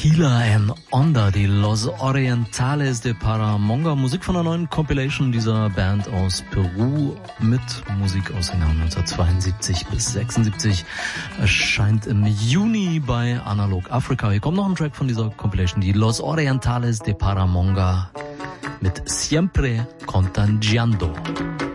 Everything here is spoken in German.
Tequila and Onda, die Los Orientales de Paramonga, Musik von einer neuen Compilation dieser Band aus Peru mit Musik aus den Jahren 1972 bis 76, erscheint im Juni bei Analog Africa. Hier kommt noch ein Track von dieser Compilation, die Los Orientales de Paramonga mit Siempre Contagiando.